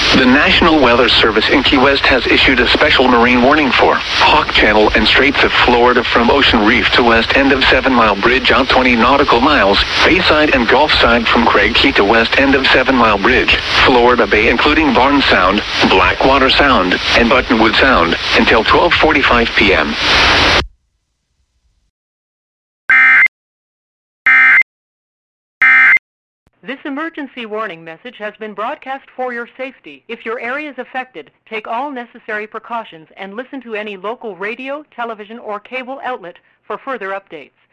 The National Weather Service in Key West has issued a special marine warning for Hawk Channel and Straits of Florida from Ocean Reef to west end of 7 Mile Bridge out 20 nautical miles, Bayside and Gulf Side from Craig Key to west end of 7 Mile Bridge, Florida Bay including Barnes Sound, Blackwater Sound, and Buttonwood Sound until 12:45 p.m. This emergency warning message has been broadcast for your safety. If your area is affected, take all necessary precautions and listen to any local radio, television, or cable outlet for further updates.